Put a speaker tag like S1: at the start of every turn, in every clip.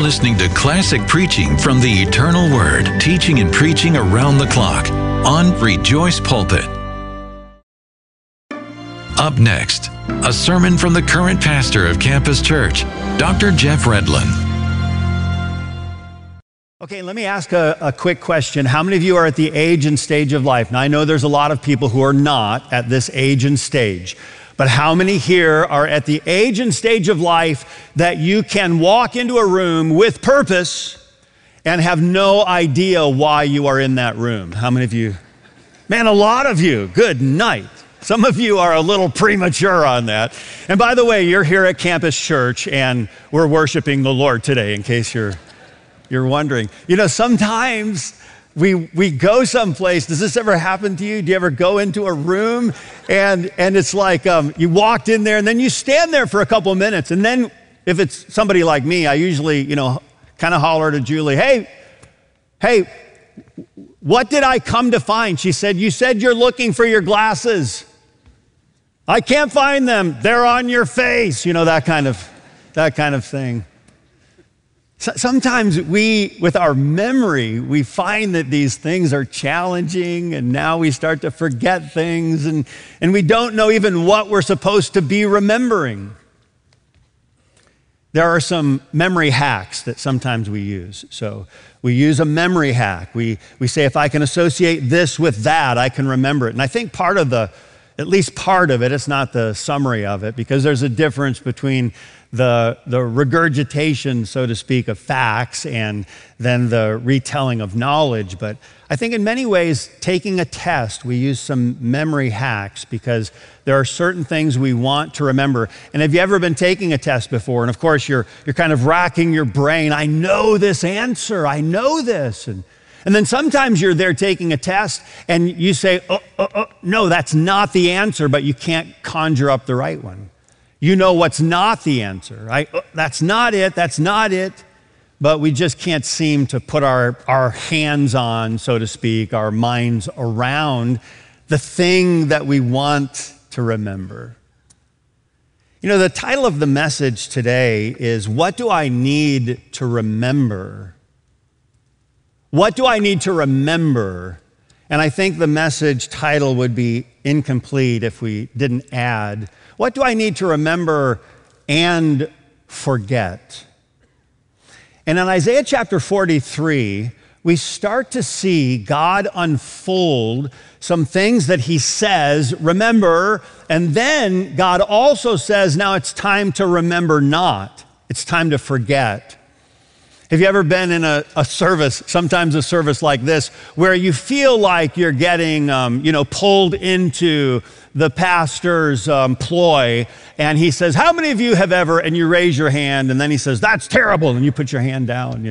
S1: listening to classic preaching from the Eternal Word, teaching and preaching around the clock on Rejoice Pulpit. Up next, a sermon from the current pastor of Campus Church, Dr. Jeff Redlin.
S2: Okay, let me ask a quick question. How many of you are at the age and stage of life? Now, I know there's a lot of people who are not at this age and stage, but how many here are at the age and stage of life that you can walk into a room with purpose and have no idea why you are in that room? How many of you? Man, a lot of you. Good night. Some of you are a little premature on that. And by the way, you're here at Campus Church and we're worshiping the Lord today, in case you're wondering. You know, sometimes we go someplace. Does this ever happen to you? Do you ever go into a room and it's like you walked in there and then you stand there for a couple minutes, and then if it's somebody like me, I usually, kind of holler to Julie, hey, what did I come to find? She said, you said you're looking for your glasses. I can't find them. They're on your face. That kind of thing. Sometimes with our memory, we find that these things are challenging, and now we start to forget things, and we don't know even what we're supposed to be remembering. There are some memory hacks that sometimes we use. So we use a memory hack. We say, if I can associate this with that, I can remember it. And I think at least part of it, it's not the summary of it, because there's a difference between the regurgitation, so to speak, of facts and then the retelling of knowledge. But I think in many ways, taking a test, we use some memory hacks because there are certain things we want to remember. And have you ever been taking a test before? And of course, you're kind of racking your brain. I know this answer. I know this. And then sometimes you're there taking a test and you say, no, that's not the answer, but you can't conjure up the right one. You know what's not the answer, right? That's not it. But we just can't seem to put our hands on, so to speak, our minds around the thing that we want to remember. The title of the message today is, What Do I Need to Remember? What do I need to remember? And I think the message title would be incomplete if we didn't add, what do I need to remember and forget? And in Isaiah chapter 43, we start to see God unfold some things that he says, remember, and then God also says, now it's time to remember not. It's time to forget. Have you ever been in a service, sometimes a service like this, where you feel like you're getting, pulled into the pastor's ploy, and he says, how many of you have ever, and you raise your hand, and then he says, that's terrible, and you put your hand down,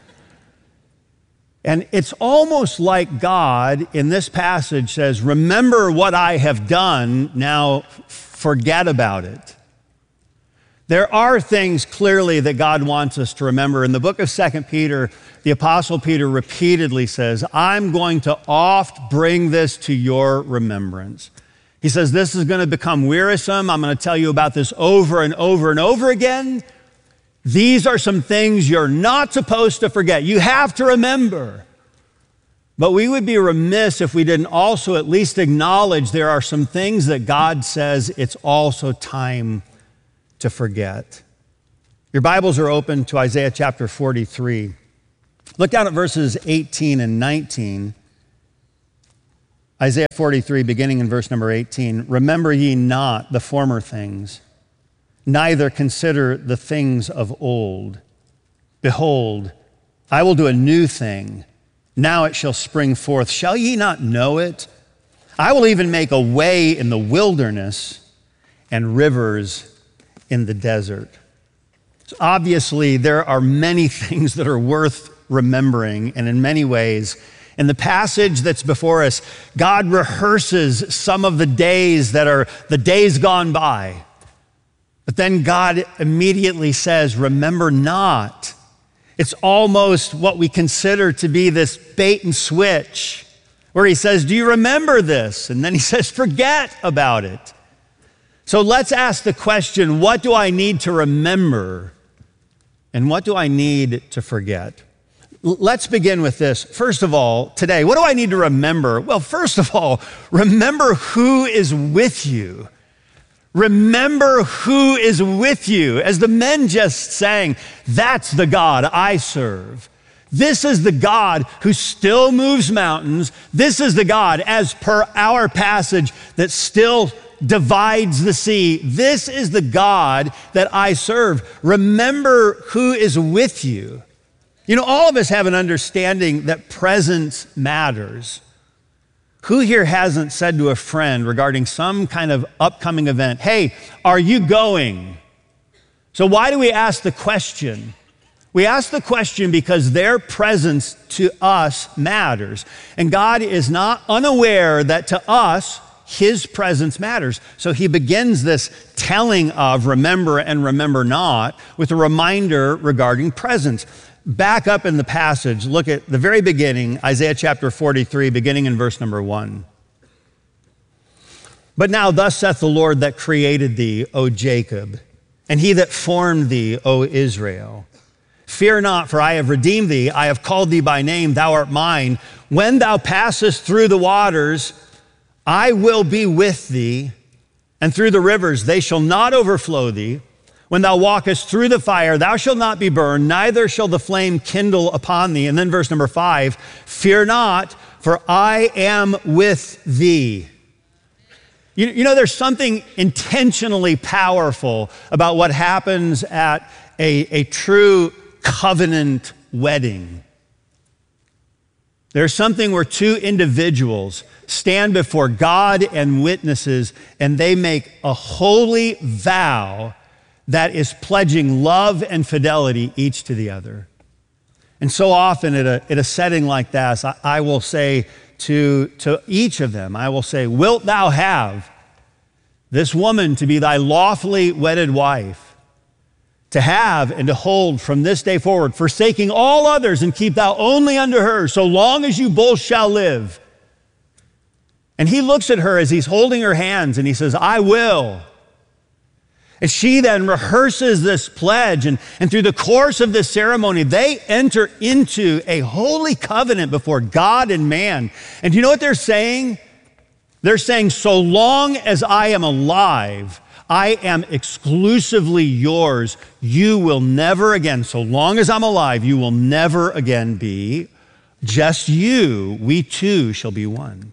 S2: And it's almost like God in this passage says, remember what I have done, now forget about it. There are things clearly that God wants us to remember. In the book of 2 Peter, the Apostle Peter repeatedly says, I'm going to oft bring this to your remembrance. He says, this is going to become wearisome. I'm going to tell you about this over and over and over again. These are some things you're not supposed to forget. You have to remember. But we would be remiss if we didn't also at least acknowledge there are some things that God says it's also time to forget. Your Bibles are open to Isaiah chapter 43. Look down at verses 18 and 19. Isaiah 43, beginning in verse number 18. Remember ye not the former things, neither consider the things of old. Behold, I will do a new thing. Now it shall spring forth. Shall ye not know it? I will even make a way in the wilderness and rivers in the desert. So obviously, there are many things that are worth remembering, and in many ways, in the passage that's before us, God rehearses some of the days that are the days gone by. But then God immediately says, remember not. It's almost what we consider to be this bait and switch, where he says, do you remember this? And then he says, forget about it. So let's ask the question, what do I need to remember? And what do I need to forget? Let's begin with this. First of all, today, what do I need to remember? Well, first of all, remember who is with you. Remember who is with you. As the men just sang, that's the God I serve. This is the God who still moves mountains. This is the God, as per our passage, that still divides the sea. This is the God that I serve. Remember who is with you. You know, all of us have an understanding that presence matters. Who here hasn't said to a friend regarding some kind of upcoming event, hey, are you going? So why do we ask the question? We ask the question because their presence to us matters. And God is not unaware that to us, his presence matters. So he begins this telling of remember and remember not with a reminder regarding presence. Back up in the passage, look at the very beginning, Isaiah chapter 43, beginning in verse number 1. But now thus saith the Lord that created thee, O Jacob, and he that formed thee, O Israel. Fear not, for I have redeemed thee. I have called thee by name. Thou art mine. When thou passest through the waters, I will be with thee, and through the rivers they shall not overflow thee. When thou walkest through the fire, thou shalt not be burned, neither shall the flame kindle upon thee. And then verse number 5, fear not, for I am with thee. You know, there's something intentionally powerful about what happens at a true covenant wedding. There's something where two individuals stand before God and witnesses, and they make a holy vow that is pledging love and fidelity each to the other. And so often at a setting like this, I will say to each of them, I will say, wilt thou have this woman to be thy lawfully wedded wife, to have and to hold from this day forward, forsaking all others, and keep thou only unto her, so long as you both shall live. And he looks at her as he's holding her hands and he says, I will. And she then rehearses this pledge, and through the course of this ceremony, they enter into a holy covenant before God and man. And do you know what they're saying? They're saying, so long as I am alive, I am exclusively yours. You will never again, so long as I'm alive, you will never again be just you. We two shall be one.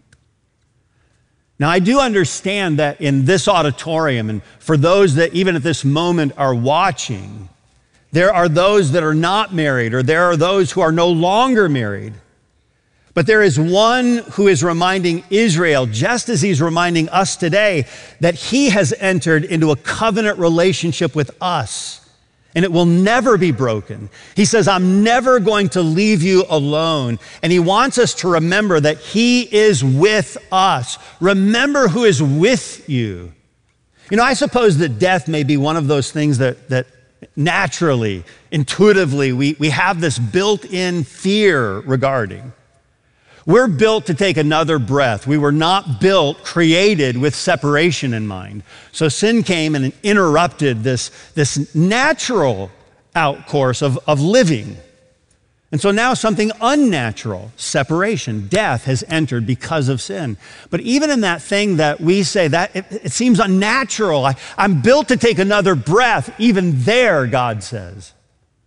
S2: Now, I do understand that in this auditorium, and for those that even at this moment are watching, there are those that are not married, or there are those who are no longer married. But there is one who is reminding Israel, just as he's reminding us today, that he has entered into a covenant relationship with us, and it will never be broken. He says, I'm never going to leave you alone. And he wants us to remember that he is with us. Remember who is with you. You know, I suppose that death may be one of those things that naturally, intuitively, we have this built-in fear regarding. We're built to take another breath. We were not created with separation in mind. So sin came and interrupted this natural outcourse of living. And so now something unnatural, separation, death has entered because of sin. But even in that thing that we say that it seems unnatural, I'm built to take another breath, even there, God says,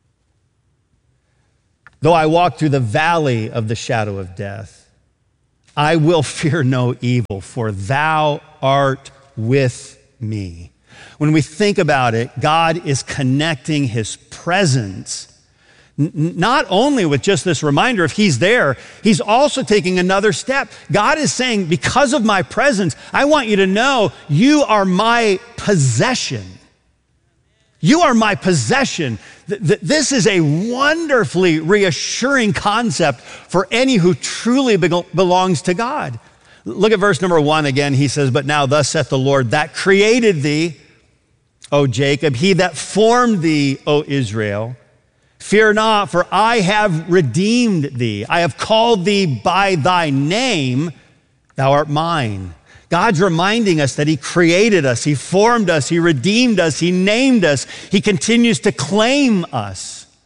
S2: though I walk through the valley of the shadow of death, I will fear no evil, for thou art with me. When we think about it, God is connecting his presence not only with just this reminder of he's there, he's also taking another step. God is saying, because of my presence, I want you to know you are my possession. You are my possession. This is a wonderfully reassuring concept for any who truly belongs to God. Look at verse number 1 again. He says, but now thus saith the Lord that created thee, O Jacob, he that formed thee, O Israel. Fear not, for I have redeemed thee. I have called thee by thy name. Thou art mine. God's reminding us that he created us, he formed us, he redeemed us, he named us, he continues to claim us.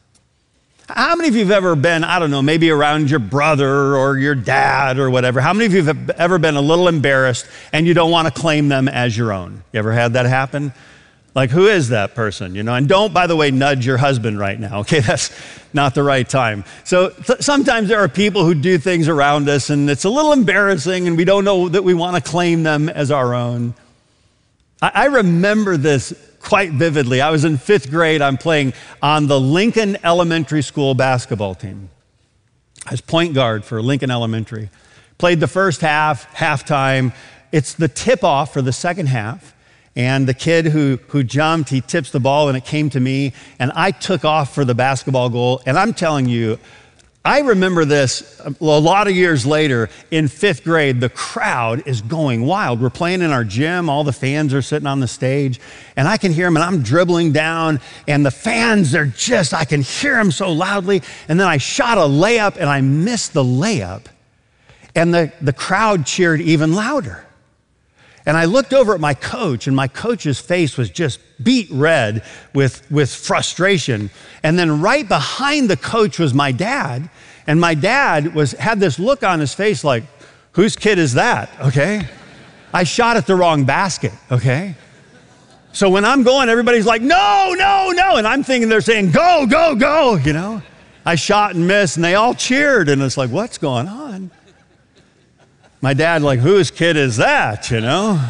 S2: How many of you have ever been, I don't know, maybe around your brother or your dad or whatever? How many of you have ever been a little embarrassed and you don't want to claim them as your own? You ever had that happen? Like, who is that person, you know? And don't, by the way, nudge your husband right now, okay? That's not the right time. So sometimes there are people who do things around us and it's a little embarrassing and we don't know that we want to claim them as our own. I remember this quite vividly. I was in 5th grade. I'm playing on the Lincoln Elementary School basketball team. I was point guard for Lincoln Elementary. Played the first half, halftime. It's the tip-off for the second half. And the kid who jumped, he tips the ball and it came to me and I took off for the basketball goal. And I'm telling you, I remember this a lot of years later in 5th grade, the crowd is going wild. We're playing in our gym, all the fans are sitting on the stage and I can hear them and I'm dribbling down and the fans, I can hear them so loudly. And then I shot a layup and I missed the layup and the crowd cheered even louder. And I looked over at my coach, and my coach's face was just beet red with frustration. And then right behind the coach was my dad, and my dad had this look on his face like, whose kid is that, okay? I shot at the wrong basket, okay? So when I'm going, everybody's like, no, no, no, and I'm thinking they're saying, go, go, go, you know? I shot and missed, and they all cheered, and it's like, what's going on? My dad, like, whose kid is that, you know?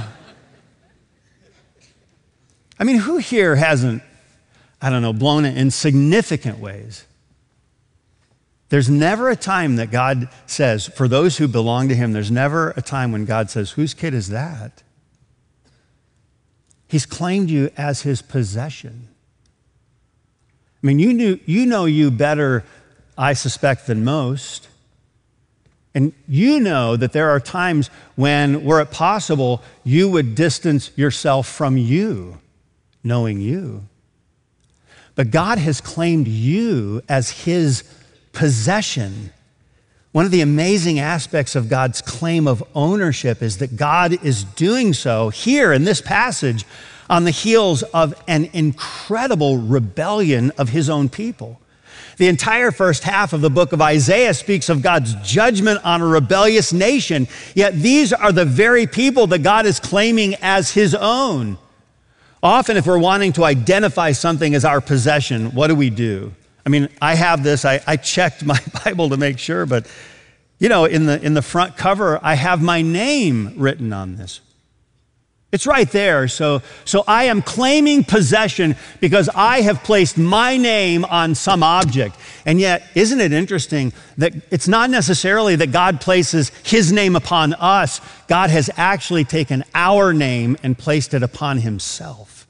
S2: I mean, who here hasn't, I don't know, blown it in significant ways? There's never a time that God says, for those who belong to him, there's never a time when God says, whose kid is that? He's claimed you as his possession. I mean, you know you better, I suspect, than most. And you know that there are times when, were it possible, you would distance yourself from you, knowing you. But God has claimed you as his possession. One of the amazing aspects of God's claim of ownership is that God is doing so here in this passage on the heels of an incredible rebellion of his own people. The entire first half of the book of Isaiah speaks of God's judgment on a rebellious nation, yet these are the very people that God is claiming as his own. Often, if we're wanting to identify something as our possession, what do? I mean, I have this, I checked my Bible to make sure, but you know, in the front cover, I have my name written on this. It's right there. So I am claiming possession because I have placed my name on some object. And yet, isn't it interesting that it's not necessarily that God places his name upon us. God has actually taken our name and placed it upon himself.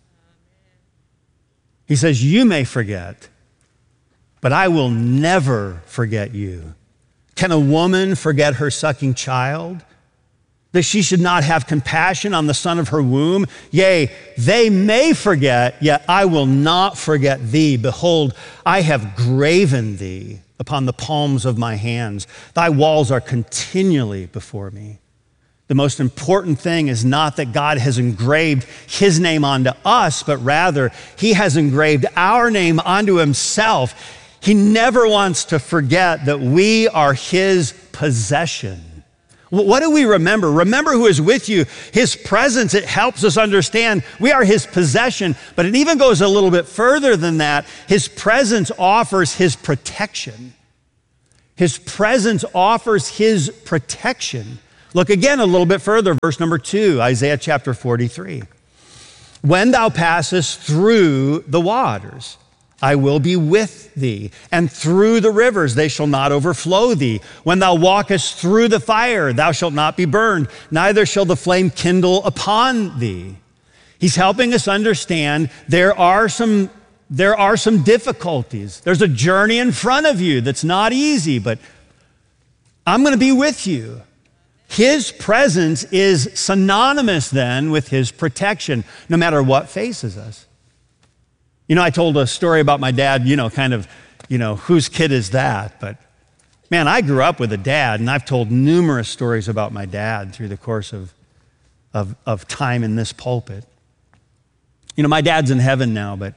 S2: He says, you may forget, but I will never forget you. Can a woman forget her sucking child? That she should not have compassion on the son of her womb? Yea, they may forget, yet I will not forget thee. Behold, I have graven thee upon the palms of my hands. Thy walls are continually before me. The most important thing is not that God has engraved his name onto us, but rather he has engraved our name onto himself. He never wants to forget that we are his possession. What do we remember? Remember who is with you. His presence, it helps us understand we are his possession, but it even goes a little bit further than that. His presence offers his protection. His presence offers his protection. Look again a little bit further, verse number 2, Isaiah chapter 43. When thou passest through the waters, I will be with thee, and through the rivers they shall not overflow thee. When thou walkest through the fire, thou shalt not be burned, neither shall the flame kindle upon thee. He's helping us understand there are some difficulties. There's a journey in front of you that's not easy, but I'm going to be with you. His presence is synonymous then with his protection, no matter what faces us. You know, I told a story about my dad, whose kid is that? But man, I grew up with a dad, and I've told numerous stories about my dad through the course of time in this pulpit. You know, my dad's in heaven now, but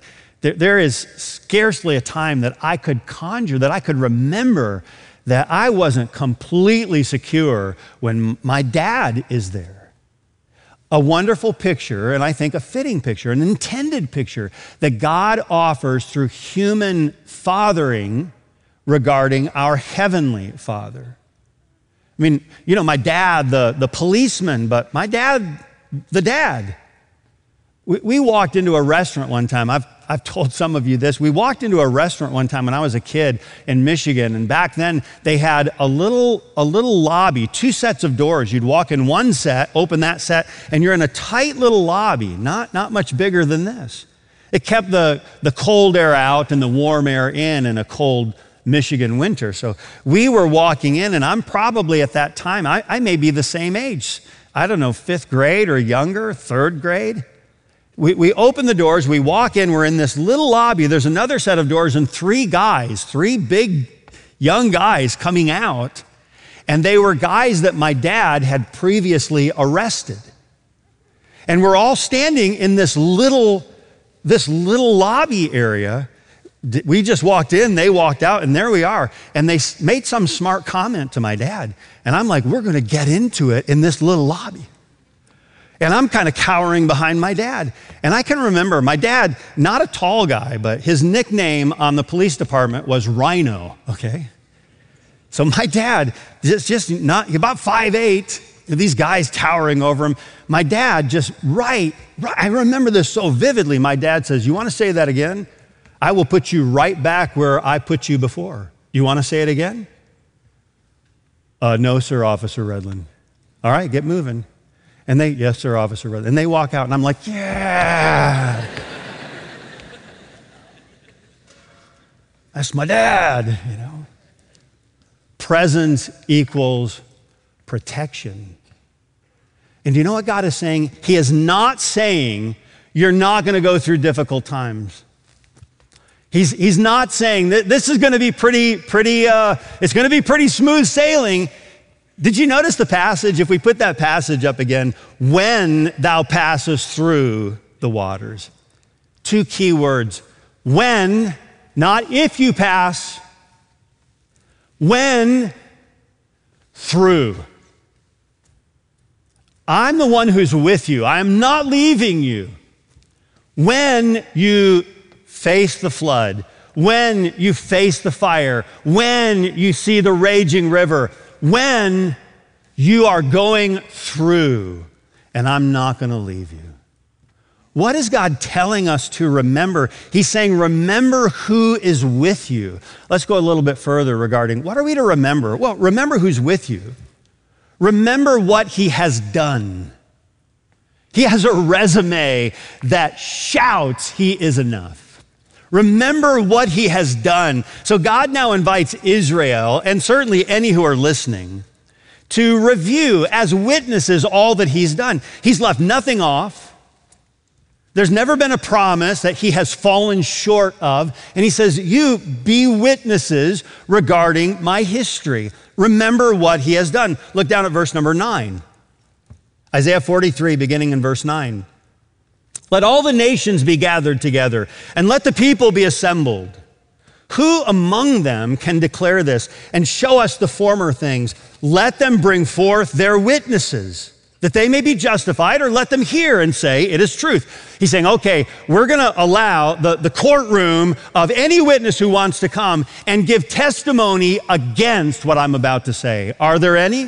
S2: There is scarcely a time that I could conjure, that I could remember that I wasn't completely secure when my dad is there. A wonderful picture, and I think a fitting picture, an intended picture that God offers through human fathering regarding our heavenly Father. I mean, you know, my dad, the policeman, but my dad, the dad. We walked into a restaurant one time. I've told some of you this. We walked into a restaurant one time when I was a kid in Michigan, and back then they had a little lobby, 2 sets of doors. You'd walk in one set, open that set, and you're in a tight little lobby, not much bigger than this. It kept the cold air out and the warm air in a cold Michigan winter. So we were walking in, and I'm probably at that time, I may be the same age. I don't know, 5th grade or younger, 3rd grade. We open the doors, we walk in, we're in this little lobby. There's another set of doors and 3 big young guys coming out. And they were guys that my dad had previously arrested. And we're all standing in this little lobby area. We just walked in, they walked out, and there we are. And they made some smart comment to my dad. And I'm like, we're gonna get into it in this little lobby. And I'm kind of cowering behind my dad. And I can remember my dad, not a tall guy, but his nickname on the police department was Rhino, okay? So my dad, just not about 5'8", these guys towering over him. My dad just right, I remember this so vividly. My dad says, you want to say that again? I will put you right back where I put you before. You want to say it again? No, sir, Officer Redland. All right, get moving. And they, yes, sir, Officer Redland. And they walk out, and I'm like, yeah. That's my dad, you know. Presence equals protection. And do you know what God is saying? He is not saying you're not going to go through difficult times. He's not saying that this is going to be it's going to be pretty smooth sailing. Did you notice the passage? If we put that passage up again, when thou passest through the waters. 2 key words. When, not if you pass. When, through. I'm the one who's with you. I am not leaving you. When you face the flood, when you face the fire, when you see the raging river, when you are going through, and I'm not going to leave you. What is God telling us to remember? He's saying, remember who is with you. Let's go a little bit further regarding what are we to remember? Well, remember who's with you. Remember what he has done. He has a resume that shouts he is enough. Remember what he has done. So God now invites Israel, and certainly any who are listening, to review as witnesses all that he's done. He's left nothing off. There's never been a promise that he has fallen short of. And he says, you be witnesses regarding my history. Remember what he has done. Look down at verse number 9. Isaiah 43, beginning in verse 9. Let all the nations be gathered together, and let the people be assembled. Who among them can declare this and show us the former things? Let them bring forth their witnesses, that they may be justified, or let them hear and say, it is truth. He's saying, okay, we're going to allow the courtroom of any witness who wants to come and give testimony against what I'm about to say. Are there any?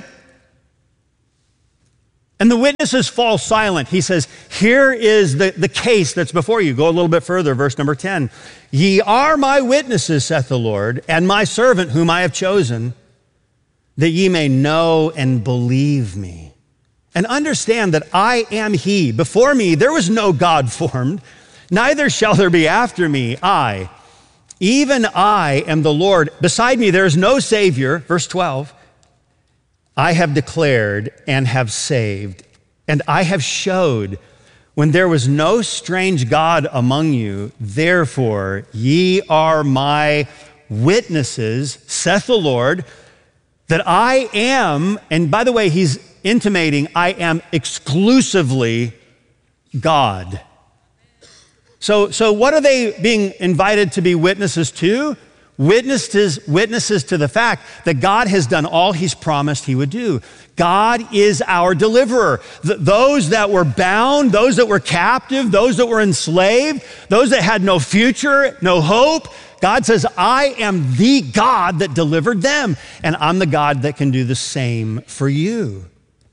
S2: And the witnesses fall silent. He says, here is the case that's before you. Go a little bit further, verse number 10. Ye are my witnesses, saith the Lord, and my servant whom I have chosen, that ye may know and believe me. And understand that I am he. Before me there was no God formed, neither shall there be after me. I, even I am the Lord. Beside me there is no Savior. Verse 12. I have declared and have saved, and I have showed when there was no strange God among you. Therefore, ye are my witnesses, saith the Lord, that I am, and by the way, he's intimating, I am exclusively God. So what are they being invited to be witnesses to? Witnesses to the fact that God has done all he's promised he would do. God is our deliverer. Those that were bound, those that were captive, those that were enslaved, those that had no future, no hope, God says, I am the God that delivered them, and I'm the God that can do the same for you.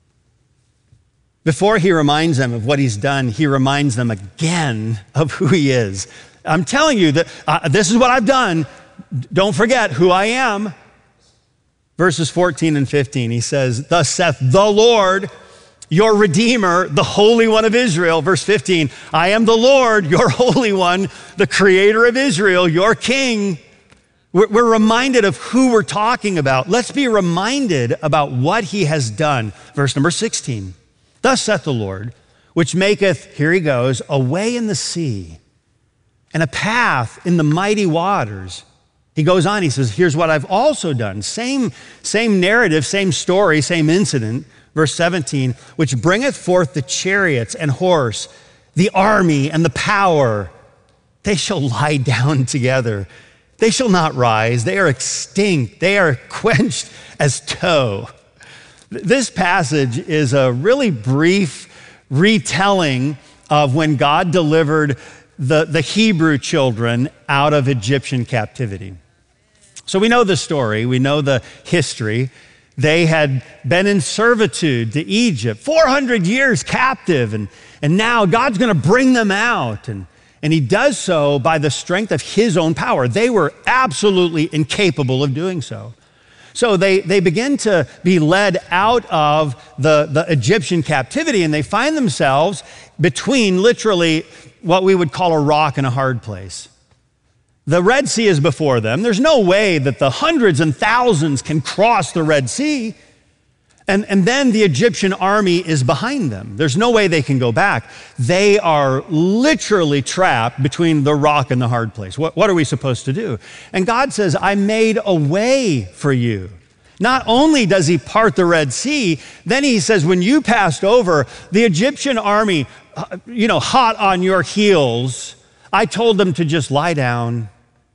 S2: Before he reminds them of what he's done, he reminds them again of who he is. I'm telling you that this is what I've done. Don't forget who I am. Verses 14 and 15, he says, thus saith the Lord, your Redeemer, the Holy One of Israel. Verse 15, I am the Lord, your Holy One, the Creator of Israel, your King. We're reminded of who we're talking about. Let's be reminded about what he has done. Verse number 16, thus saith the Lord, which maketh, here he goes, a way in the sea and a path in the mighty waters. He goes on, he says, here's what I've also done. Same narrative, same story, same incident. Verse 17, which bringeth forth the chariots and horse, the army and the power. They shall lie down together. They shall not rise. They are extinct. They are quenched as tow. This passage is a really brief retelling of when God delivered the Hebrew children out of Egyptian captivity. So we know the story, we know the history. They had been in servitude to Egypt, 400 years captive, and now God's gonna bring them out, and he does so by the strength of his own power. They were absolutely incapable of doing so. So they begin to be led out of the Egyptian captivity, and they find themselves between literally what we would call a rock and a hard place. The Red Sea is before them. There's no way that the hundreds and thousands can cross the Red Sea. And then the Egyptian army is behind them. There's no way they can go back. They are literally trapped between the rock and the hard place. What are we supposed to do? And God says, I made a way for you. Not only does he part the Red Sea, then he says, when you passed over, the Egyptian army, hot on your heels, I told them to just lie down.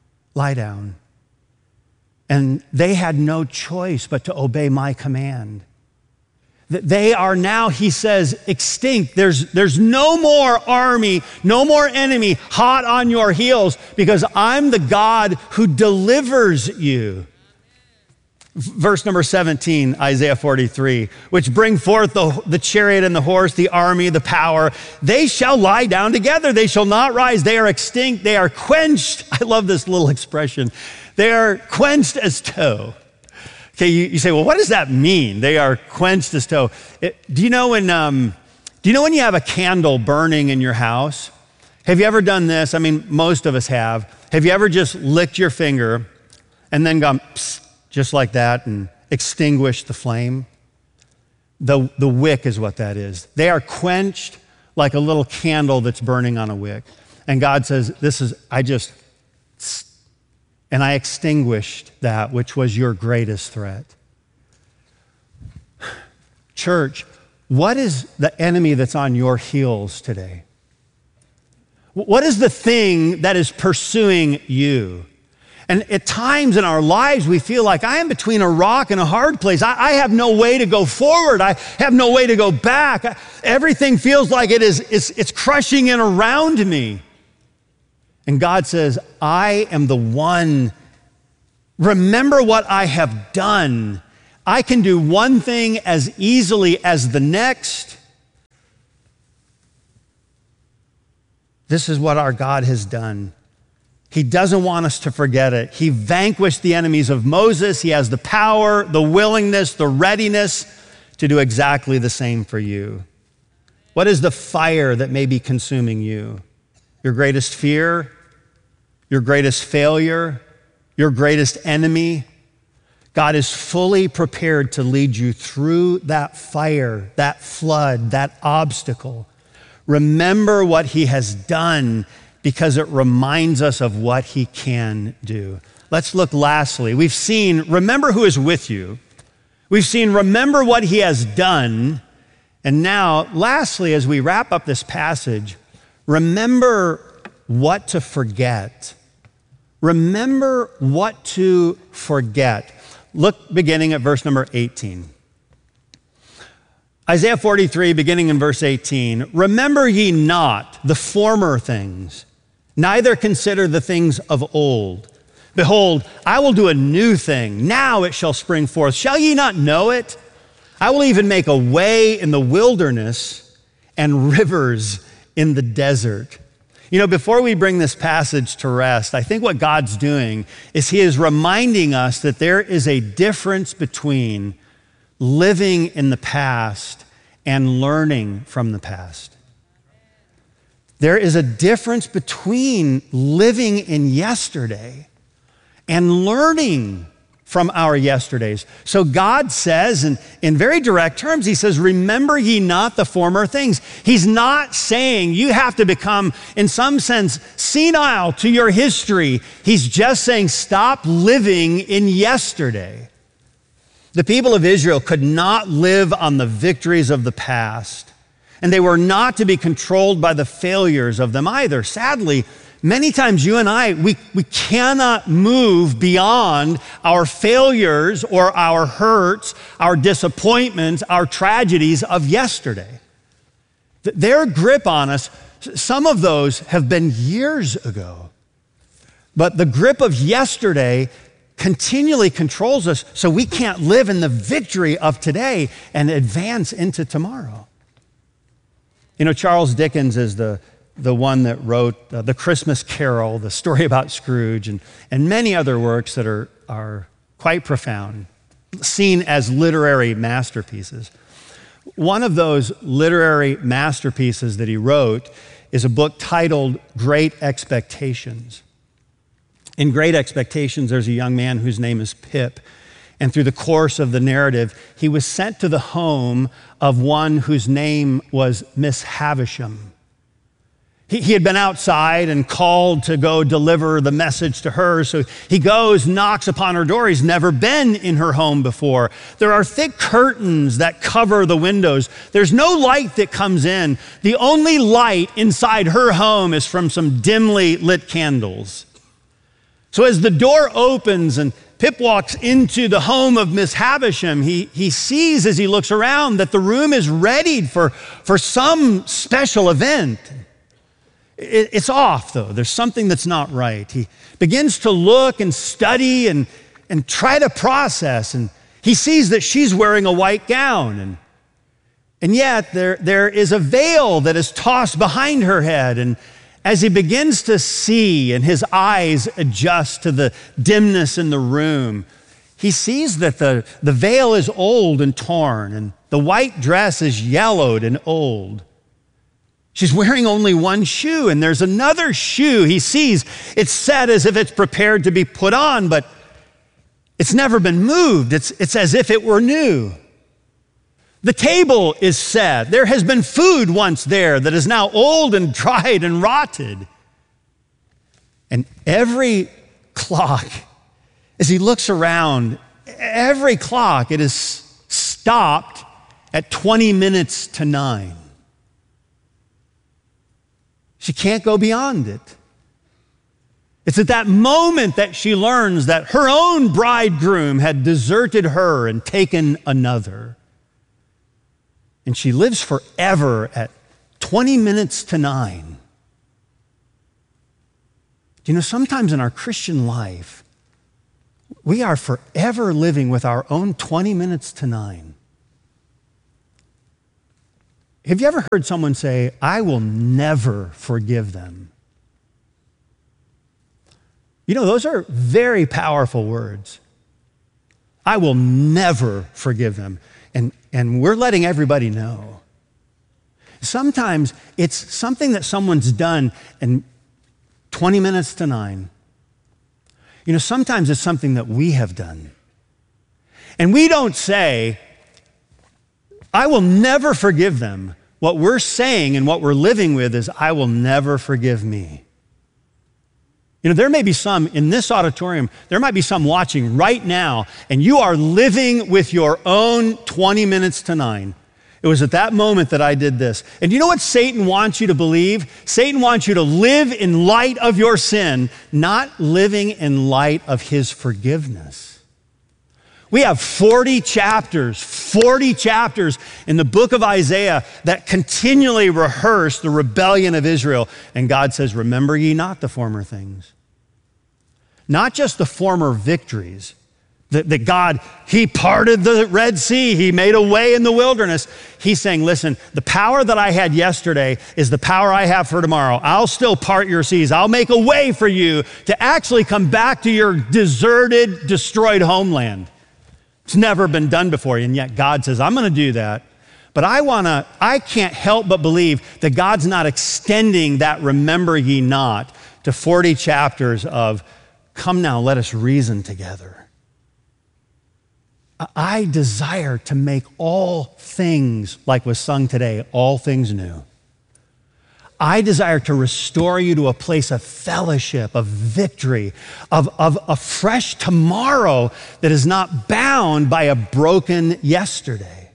S2: And they had no choice but to obey my command. They are now, he says, extinct. There's no more army, no more enemy hot on your heels, because I'm the God who delivers you. Verse number 17, Isaiah 43, which bring forth the chariot and the horse, the army, the power. They shall lie down together. They shall not rise. They are extinct. They are quenched. I love this little expression. They are quenched as tow. Okay, you say, well, what does that mean? They are quenched as tow. Do you know when you have a candle burning in your house? Have you ever done this? I mean, most of us have. Have you ever just licked your finger and then gone, psst, just like that, and extinguish the flame? The wick is what that is. They are quenched like a little candle that's burning on a wick. And God says, I extinguished that which was your greatest threat. Church, what is the enemy that's on your heels today? What is the thing that is pursuing you? And at times in our lives, we feel like I am between a rock and a hard place. I have no way to go forward. I have no way to go back. Everything feels like it's crushing in around me. And God says, I am the one. Remember what I have done. I can do one thing as easily as the next. This is what our God has done. He doesn't want us to forget it. He vanquished the enemies of Moses. He has the power, the willingness, the readiness to do exactly the same for you. What is the fire that may be consuming you? Your greatest fear? Your greatest failure? Your greatest enemy? God is fully prepared to lead you through that fire, that flood, that obstacle. Remember what he has done, because it reminds us of what he can do. Let's look lastly. We've seen, remember who is with you. We've seen, remember what he has done. And now, lastly, as we wrap up this passage, remember what to forget. Remember what to forget. Look beginning at verse number 18. Isaiah 43, beginning in verse 18. Remember ye not the former things, neither consider the things of old. Behold, I will do a new thing. Now it shall spring forth. Shall ye not know it? I will even make a way in the wilderness and rivers in the desert. You know, before we bring this passage to rest, I think what God's doing is he is reminding us that there is a difference between living in the past and learning from the past. There is a difference between living in yesterday and learning from our yesterdays. So God says, in very direct terms, he says, remember ye not the former things. He's not saying you have to become, in some sense, senile to your history. He's just saying, stop living in yesterday. The people of Israel could not live on the victories of the past, and they were not to be controlled by the failures of them either. Sadly, many times you and I, we cannot move beyond our failures or our hurts, our disappointments, our tragedies of yesterday. Their grip on us, some of those have been years ago, but the grip of yesterday continually controls us, so we can't live in the victory of today and advance into tomorrow. You know, Charles Dickens is the one that wrote The Christmas Carol, the story about Scrooge, and many other works that are quite profound, seen as literary masterpieces. One of those literary masterpieces that he wrote is a book titled Great Expectations. In Great Expectations, there's a young man whose name is Pip, and through the course of the narrative, he was sent to the home of one whose name was Miss Havisham. He had been outside and called to go deliver the message to her. So he goes, knocks upon her door. He's never been in her home before. There are thick curtains that cover the windows. There's no light that comes in. The only light inside her home is from some dimly lit candles. So as the door opens and Pip walks into the home of Miss Havisham, he sees as he looks around that the room is readied for some special event. It's off, though. There's something that's not right. He begins to look and study and try to process, and he sees that she's wearing a white gown, and yet there is a veil that is tossed behind her head, and as he begins to see and his eyes adjust to the dimness in the room, he sees that the veil is old and torn, and the white dress is yellowed and old. She's wearing only one shoe, and there's another shoe he sees. It's set as if it's prepared to be put on, but it's never been moved. It's as if it were new. The table is set. There has been food once there that is now old and dried and rotted. And every clock, as he looks around, every clock, it is stopped at 20 minutes to 9. She can't go beyond it. It's at that moment that she learns that her own bridegroom had deserted her and taken another. And she lives forever at 20 minutes to 9. You know, sometimes in our Christian life, we are forever living with our own 20 minutes to 9. Have you ever heard someone say, I will never forgive them? You know, those are very powerful words. I will never forgive them. And we're letting everybody know. Sometimes it's something that someone's done in 20 minutes to 9. You know, sometimes it's something that we have done. And we don't say, I will never forgive them. What we're saying and what we're living with is, I will never forgive me. You know, there may be some in this auditorium, there might be some watching right now, and you are living with your own 20 minutes to 9. It was at that moment that I did this. And you know what Satan wants you to believe? Satan wants you to live in light of your sin, not living in light of his forgiveness. We have 40 chapters in the book of Isaiah that continually rehearse the rebellion of Israel. And God says, remember ye not the former things. Not just the former victories, that God, he parted the Red Sea. He made a way in the wilderness. He's saying, listen, the power that I had yesterday is the power I have for tomorrow. I'll still part your seas. I'll make a way for you to actually come back to your deserted, destroyed homeland. It's never been done before. And yet God says, I'm going to do that. But I can't help but believe that God's not extending that remember ye not to 40 chapters of come now, let us reason together. I desire to make all things, like was sung today, all things new. I desire to restore you to a place of fellowship, of victory, of a fresh tomorrow that is not bound by a broken yesterday.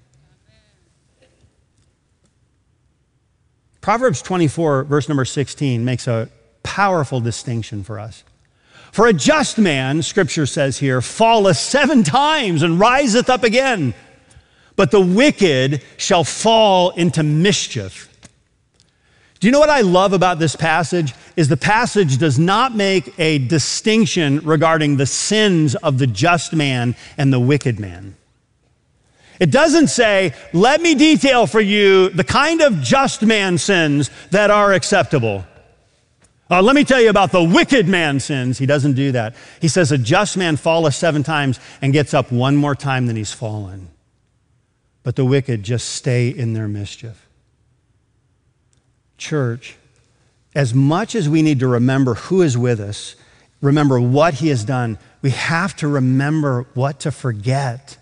S2: Proverbs 24, verse number 16, makes a powerful distinction for us. For a just man, Scripture says here, falleth 7 times and riseth up again, but the wicked shall fall into mischief. Do you know what I love about this passage? Is the passage does not make a distinction regarding the sins of the just man and the wicked man. It doesn't say, let me detail for you the kind of just man sins that are acceptable. Let me tell you about the wicked man's sins. He doesn't do that. He says a just man falleth 7 times and gets up one more time than he's fallen. But the wicked just stay in their mischief. Church, as much as we need to remember who is with us, remember what he has done, we have to remember what to forget.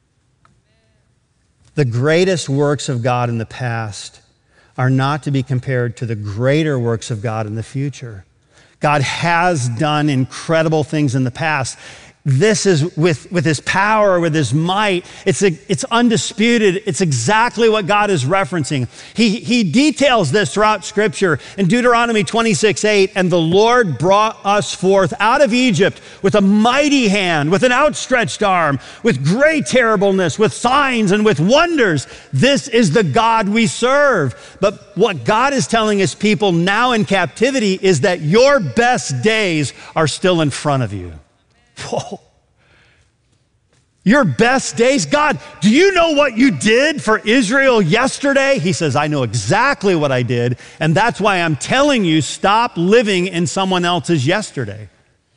S2: The greatest works of God in the past are not to be compared to the greater works of God in the future. God has done incredible things in the past. This is with his power, with his might. It's undisputed. It's exactly what God is referencing. He details this throughout Scripture in Deuteronomy 26:8. And the Lord brought us forth out of Egypt with a mighty hand, with an outstretched arm, with great terribleness, with signs and with wonders. This is the God we serve. But what God is telling his people now in captivity is that your best days are still in front of you. Whoa. Your best days? God, do you know what you did for Israel yesterday? He says, I know exactly what I did, and that's why I'm telling you, stop living in someone else's yesterday.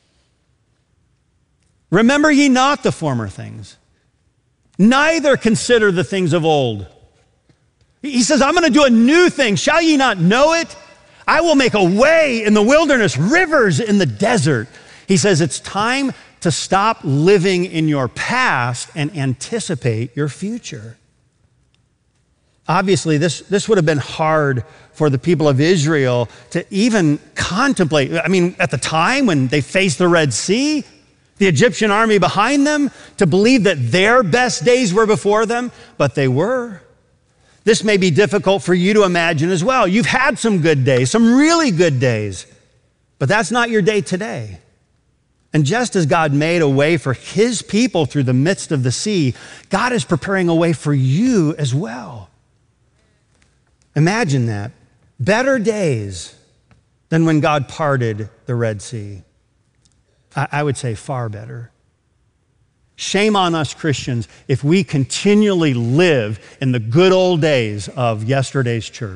S2: Remember ye not the former things, neither consider the things of old. He says, I'm going to do a new thing. Shall ye not know it? I will make a way in the wilderness, rivers in the desert. He says, it's time to stop living in your past and anticipate your future. Obviously, this would have been hard for the people of Israel to even contemplate. I mean, at the time when they faced the Red Sea, the Egyptian army behind them, to believe that their best days were before them, but they were. This may be difficult for you to imagine as well. You've had some good days, some really good days, but that's not your day today. And just as God made a way for his people through the midst of the sea, God is preparing a way for you as well. Imagine that. Better days than when God parted the Red Sea. I would say far better. Shame on us Christians if we continually live in the good old days of yesterday's church.